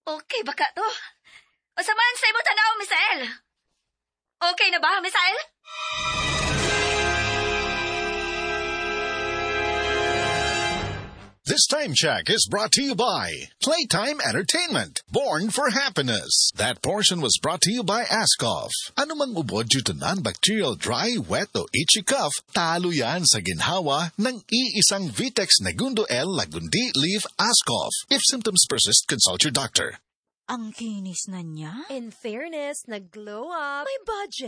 Okay ba ka to? O samahan sa imo tanaw, Misael. Okay na ba, Misael? This time check is brought to you by Playtime Entertainment, born for happiness. That portion was brought to you by Ascoff. Anumang ubod jutunan, bacterial, dry, wet o itchy cough, talo yan sa ginhawa ng iisang Vitex Negundo L Lagundi Leaf Ascoff. If symptoms persist, consult your doctor. Ang kinis na niya. In fairness, nag-glow up. May budget.